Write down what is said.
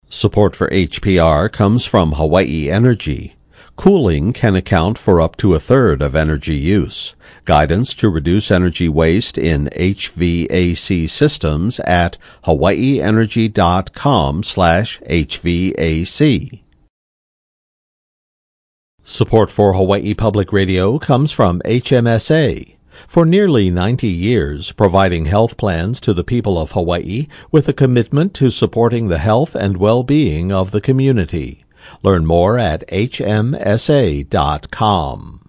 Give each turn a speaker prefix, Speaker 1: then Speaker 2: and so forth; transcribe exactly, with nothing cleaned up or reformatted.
Speaker 1: Support for H P R comes from Hawaii Energy. Cooling can account for up to a third of energy use. Guidance to reduce energy waste in H V A C systems at hawaiienergy.com slash HVAC. Support for Hawaii Public Radio comes from H M S A. For nearly ninety years, providing health plans to the people of Hawaii with a commitment to supporting the health and well-being of the community. Learn more at H M S A dot com.